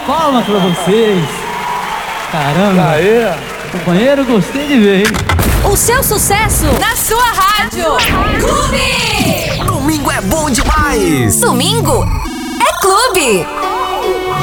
Palmas pra vocês. Caramba. Aê. Companheiro, gostei de ver, hein? O seu sucesso na sua rádio. Clube! Domingo é bom demais! Domingo é Clube!